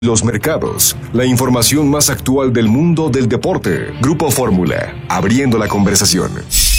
Los mercados, la información más actual del mundo del deporte. Grupo Fórmula, abriendo la conversación.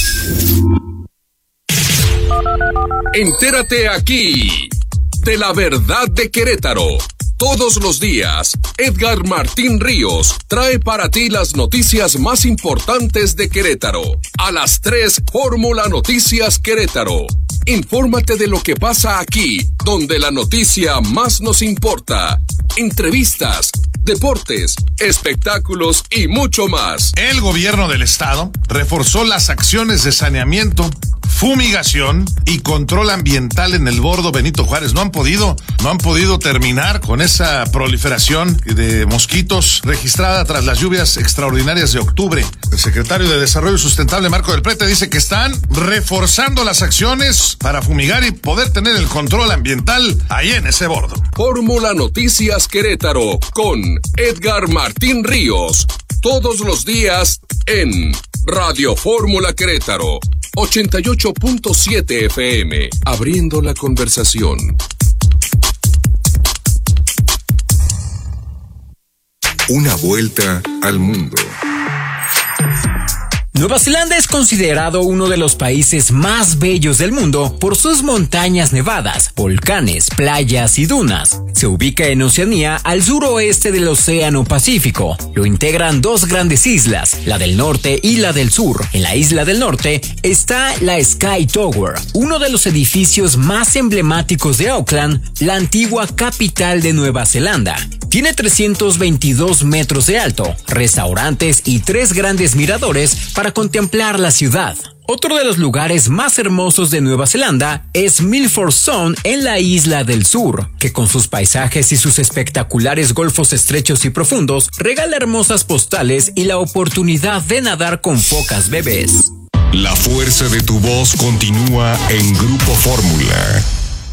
Entérate aquí de la verdad de Querétaro. Todos los días, Edgar Martín Ríos trae para ti las noticias más importantes de Querétaro. A las 3, Fórmula Noticias Querétaro. Infórmate de lo que pasa aquí, donde la noticia más nos importa. Entrevistas, deportes, espectáculos y mucho más. El gobierno del estado reforzó las acciones de saneamiento, fumigación y control ambiental en el bordo Benito Juárez. No han podido terminar con esa proliferación de mosquitos registrada tras las lluvias extraordinarias de octubre. El secretario de Desarrollo Sustentable, Marco del Prete, dice que están reforzando las acciones para fumigar y poder tener el control ambiental ahí en ese bordo. Fórmula Noticias Querétaro con Edgar Martín Ríos. Todos los días en Radio Fórmula Querétaro. 88.7 FM, abriendo la conversación. Una vuelta al mundo. Nueva Zelanda es considerado uno de los países más bellos del mundo por sus montañas nevadas, volcanes, playas y dunas. Se ubica en Oceanía, al suroeste del Océano Pacífico. Lo integran dos grandes islas, la del norte y la del sur. En la isla del norte está la Sky Tower, uno de los edificios más emblemáticos de Auckland, la antigua capital de Nueva Zelanda. Tiene 322 metros de alto, restaurantes y 3 grandes miradores para contemplar la ciudad. Otro de los lugares más hermosos de Nueva Zelanda es Milford Sound en la isla del sur, que con sus paisajes y sus espectaculares golfos estrechos y profundos regala hermosas postales y la oportunidad de nadar con focas bebés. La fuerza de tu voz continúa en Grupo Fórmula.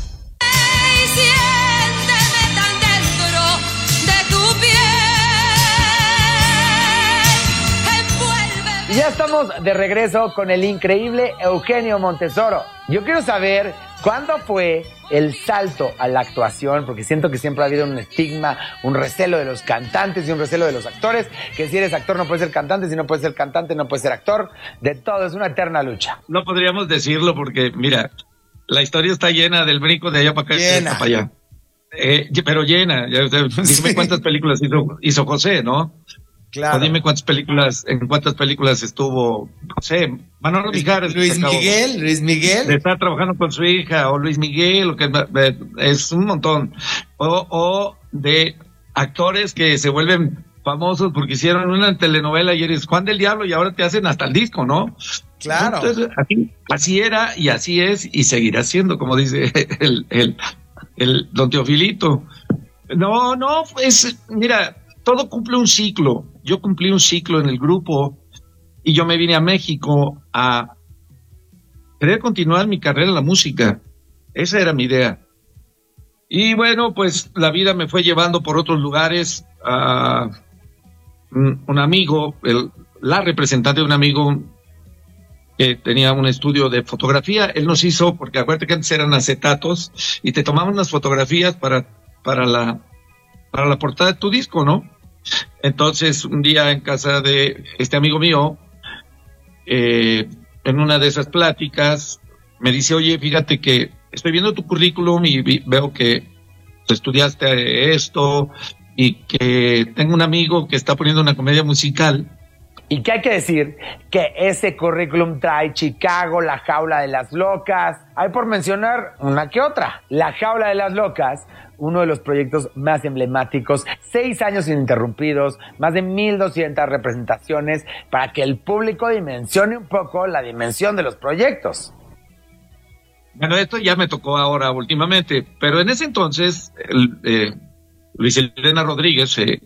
Y ya estamos de regreso con el increíble Eugenio Montesoro. Yo quiero saber cuándo fue el salto a la actuación, porque siento que siempre ha habido un estigma, un recelo de los cantantes y un recelo de los actores, que si eres actor no puedes ser cantante, si no puedes ser cantante no puedes ser actor, de todo, es una eterna lucha. No podríamos decirlo porque, mira, la historia está llena del brinco de allá para acá y para allá. Pero llena, dime cuántas películas hizo José, ¿no? Claro. O dime en cuántas películas estuvo, no sé, Manolo Mijares. Luis Miguel. Está trabajando con su hija, o Luis Miguel, o que es un montón. O de actores que se vuelven famosos porque hicieron una telenovela y eres Juan del Diablo y ahora te hacen hasta el disco, ¿no? Claro. Entonces, así era y así es y seguirá siendo, como dice el don Teofilito. No, pues, mira, todo cumple un ciclo. Yo cumplí un ciclo en el grupo y yo me vine a México a querer continuar mi carrera en la música. Esa era mi idea. Y bueno, pues la vida me fue llevando por otros lugares. Un amigo, la representante de un amigo que tenía un estudio de fotografía, él nos hizo, porque acuérdate que antes eran acetatos y te tomaban unas fotografías para la portada de tu disco, ¿no? Entonces, un día en casa de este amigo mío, en una de esas pláticas, me dice, oye, fíjate que estoy viendo tu currículum y veo que estudiaste esto y que tengo un amigo que está poniendo una comedia musical. Y que hay que decir que ese currículum trae Chicago, La Jaula de las Locas. Hay por mencionar una que otra. La Jaula de las Locas, uno de los proyectos más emblemáticos, 6 años ininterrumpidos, más de 1,200 representaciones para que el público dimensione un poco la dimensión de los proyectos. Bueno, esto ya me tocó ahora últimamente, pero en ese entonces, Luis Elena Rodríguez se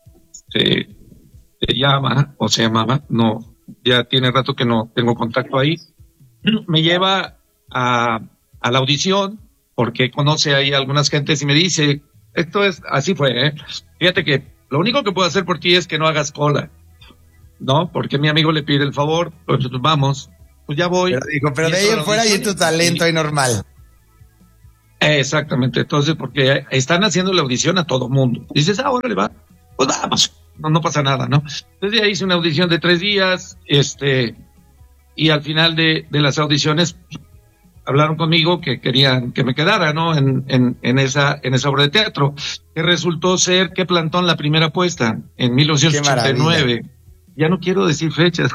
llama, o se llamaba, no, ya tiene rato que no tengo contacto ahí, me lleva a la audición, porque conoce ahí a algunas gentes y me dice, así fue, fíjate que lo único que puedo hacer por ti es que no hagas cola, ¿no? Porque mi amigo le pide el favor, pues vamos, pues ya voy. Pero de ahí en fuera y tu talento ahí normal. Exactamente, entonces porque están haciendo la audición a todo mundo. Dices, ahora le va, pues vamos, no pasa nada, ¿no? Entonces ya hice una audición de 3 días, y al final de las audiciones hablaron conmigo que querían que me quedara, ¿no? En esa obra de teatro, que resultó ser Que Plantón, la primera puesta, en 1989. Ya no quiero decir fechas.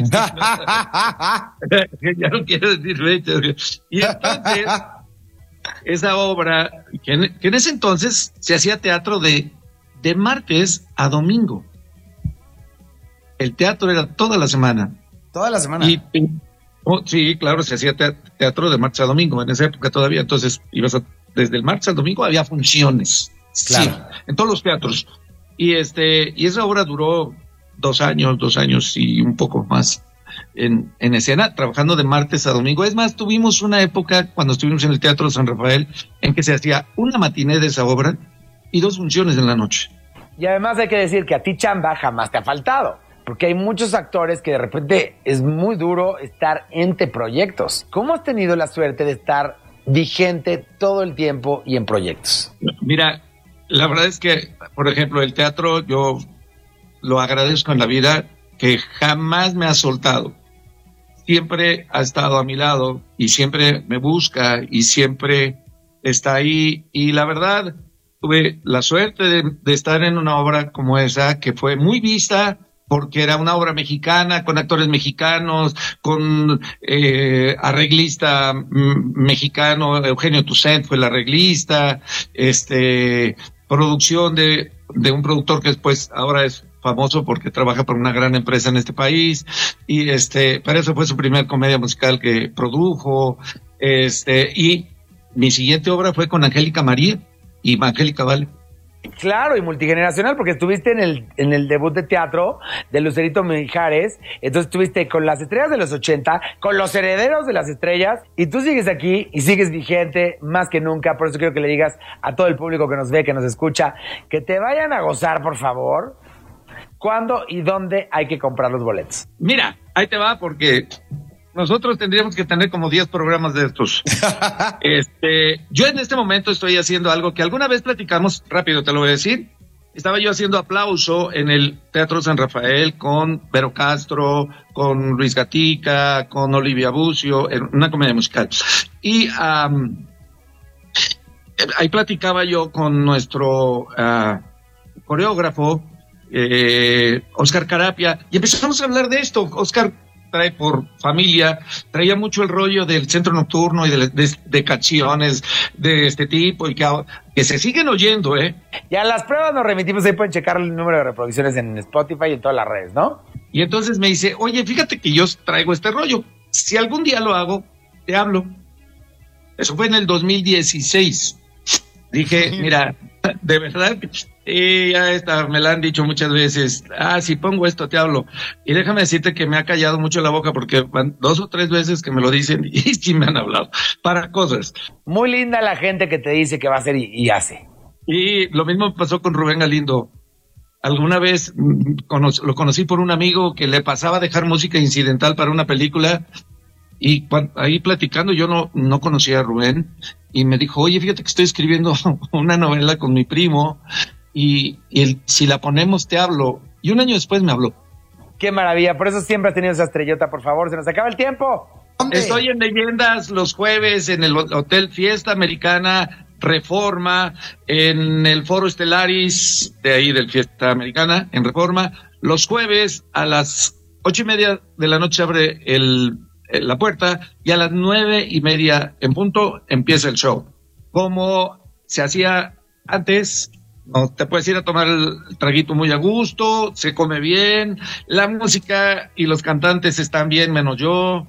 Ya no quiero decir fechas. Y entonces, esa obra, que en ese entonces se hacía teatro de martes a domingo. El teatro era toda la semana. Toda la semana. Sí, claro, se hacía teatro de martes a domingo, en esa época todavía. Entonces, desde el martes al domingo había funciones. Claro. Sí, en todos los teatros. Y esa obra duró 2 años y un poco más en escena, trabajando de martes a domingo. Es más, tuvimos una época cuando estuvimos en el Teatro San Rafael en que se hacía una matiné de esa obra y 2 funciones en la noche. Y además hay que decir que a ti chamba jamás te ha faltado, porque hay muchos actores que de repente es muy duro estar entre proyectos. ¿Cómo has tenido la suerte de estar vigente todo el tiempo y en proyectos? Mira, la verdad es que, por ejemplo, el teatro yo lo agradezco en la vida, que jamás me ha soltado. Siempre ha estado a mi lado y siempre me busca y siempre está ahí. Y la verdad, tuve la suerte de estar en una obra como esa, que fue muy vista porque era una obra mexicana, con actores mexicanos, con arreglista mexicano, Eugenio Toussaint fue el arreglista, producción de un productor que después ahora es famoso porque trabaja por una gran empresa en este país, y para eso fue su primer comedia musical que produjo, y mi siguiente obra fue con Angélica María y Angélica Vale. Claro, y multigeneracional, porque estuviste en el debut de teatro de Lucerito Mijares, entonces estuviste con las estrellas de los 80, con los herederos de las estrellas, y tú sigues aquí y sigues vigente más que nunca. Por eso quiero que le digas a todo el público que nos ve, que nos escucha, que te vayan a gozar, por favor. ¿Cuándo y dónde hay que comprar los boletos? Mira, ahí te va, porque nosotros tendríamos que tener como 10 programas de estos. Yo en este momento estoy haciendo algo que alguna vez platicamos, rápido te lo voy a decir. Estaba yo haciendo Aplauso en el Teatro San Rafael con Vero Castro, con Luis Gatica, con Olivia Bucio, en una comedia musical. Y ahí platicaba yo con nuestro coreógrafo, Oscar Carapia, y empezamos a hablar de esto. Oscar trae por familia, traía mucho el rollo del centro nocturno y de canciones de este tipo, y que se siguen oyendo, Ya las pruebas nos remitimos, ahí pueden checar el número de reproducciones en Spotify y en todas las redes, ¿no? Y entonces me dice, oye, fíjate que yo traigo este rollo, si algún día lo hago, te hablo. Eso fue en el 2016. Dije, mira, de verdad, ya me la han dicho muchas veces, si pongo esto te hablo. Y déjame decirte que me ha callado mucho la boca, porque van 2 o 3 veces que me lo dicen y sí me han hablado para cosas. Muy linda la gente que te dice que va a hacer y hace. Y lo mismo pasó con Rubén Galindo. Alguna vez lo conocí por un amigo que le pasaba a dejar música incidental para una película, y ahí platicando yo no conocía a Rubén, y me dijo, oye, fíjate que estoy escribiendo una novela con mi primo, y si la ponemos te hablo. Y 1 año después me habló. Qué maravilla, por eso siempre has tenido esa estrellota. Por favor, se nos acaba el tiempo. ¿Dónde? Estoy en Leyendas los jueves en el Hotel Fiesta Americana Reforma, en el Foro Estelaris de ahí del Fiesta Americana en Reforma. Los jueves a las 8:30 de la noche abre la puerta, y a las 9:30 en punto empieza el show. Como se hacía antes, no te puedes ir a tomar el traguito muy a gusto, se come bien, la música y los cantantes están bien menos yo.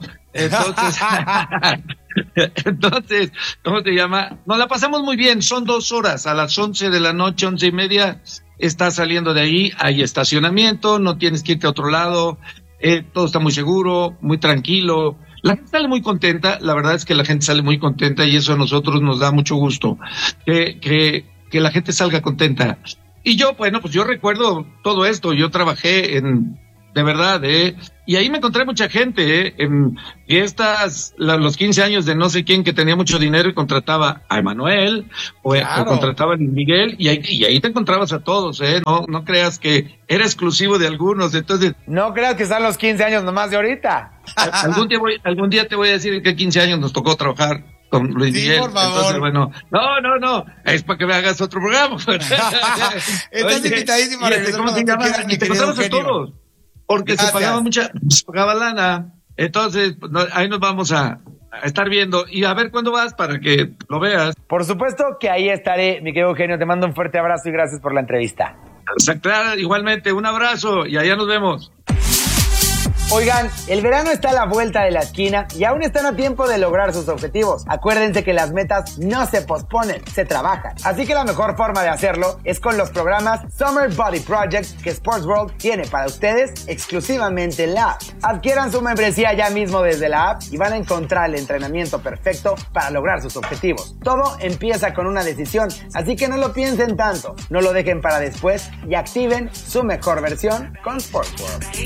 Entonces, ¿cómo se llama? Nos la pasamos muy bien, son 2 horas, a las 11 de la noche, 11:30, estás saliendo de ahí, hay estacionamiento, no tienes que irte a otro lado. Todo está muy seguro, muy tranquilo. La gente sale muy contenta, la verdad es que la gente sale muy contenta, y eso a nosotros nos da mucho gusto, que la gente salga contenta. Y yo, bueno, pues yo recuerdo todo esto. Yo trabajé de verdad, Y ahí me encontré mucha gente, en fiestas, los 15 años de no sé quién que tenía mucho dinero y contrataba a Emanuel, o contrataba a Luis Miguel, y ahí te encontrabas a todos, No creas que era exclusivo de algunos, entonces... No creas que están los 15 años nomás de ahorita. Algún día te voy a decir en qué 15 años nos tocó trabajar con Luis Miguel. Por favor. Entonces, bueno, no, es para que me hagas otro programa. Estás invitadísimo a regresar cuando tú quieras, mi y te querido encontramos a Eugenio. todos, porque Gracias. se pagaba lana. Entonces, ahí nos vamos a estar viendo y a ver cuándo vas para que lo veas. Por supuesto que ahí estaré, mi querido Eugenio. Te mando un fuerte abrazo y gracias por la entrevista. Igualmente, un abrazo y allá nos vemos. Oigan, el verano está a la vuelta de la esquina y aún están a tiempo de lograr sus objetivos. Acuérdense que las metas no se posponen, se trabajan. Así que la mejor forma de hacerlo es con los programas Summer Body Project que Sports World tiene para ustedes exclusivamente en la app. Adquieran su membresía ya mismo desde la app y van a encontrar el entrenamiento perfecto para lograr sus objetivos. Todo empieza con una decisión, así que no lo piensen tanto, no lo dejen para después y activen su mejor versión con Sports World.